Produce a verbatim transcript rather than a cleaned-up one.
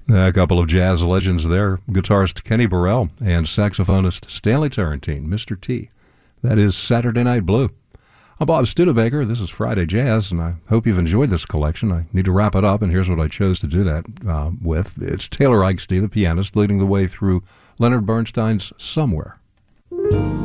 A couple of jazz legends there, guitarist Kenny Burrell and saxophonist Stanley Tarantine, Mister T. That is Saturday Night Blue. I'm Bob Studebaker. This is Friday Jazz, and I hope you've enjoyed this collection. I need to wrap it up, and here's what I chose to do that uh, with. It's Taylor Eichstein, the pianist, leading the way through Leonard Bernstein's Somewhere.